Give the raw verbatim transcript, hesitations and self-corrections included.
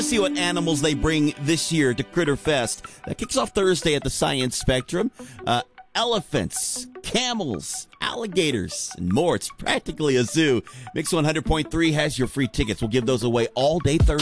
See what animals they bring this year to Critter Fest. That kicks off Thursday at the Science Spectrum. Uh, elephants, camels, alligators, and more. It's practically a zoo. Mix one hundred point three has your free tickets. We'll give those away all day Thursday.